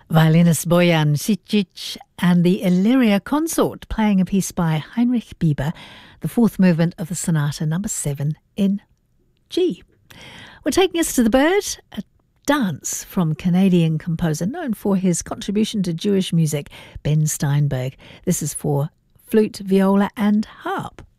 Violinist Bojan Sicic and the Illyria Consort playing a piece by Heinrich Bieber, the fourth movement of the Sonata number 7 in G. We're taking us to the bird, a dance from Canadian composer known for his contribution to Jewish music, Ben Steinberg. This is for flute, viola and harp.